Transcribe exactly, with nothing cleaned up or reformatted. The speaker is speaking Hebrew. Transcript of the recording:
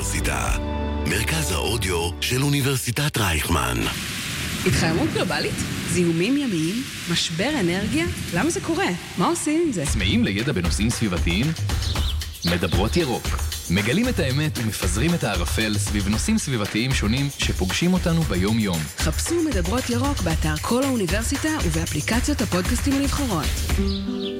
האוניברסיטה. מרכז האודיו של אוניברסיטת רייכמן. התחממות גלובלית? זיהומים ימיים? משבר אנרגיה? למה זה קורה? מה עושים עם זה? צמאים לידע בנושאים סביבתיים? מדברות ירוק. מגלים את האמת ומפזרים את הערפל סביב נושאים סביבתיים שונים שפוגשים אותנו ביום-יום. חפשו מדברות ירוק באתר כל האוניברסיטה ובאפליקציות הפודקאסטים הנבחרות.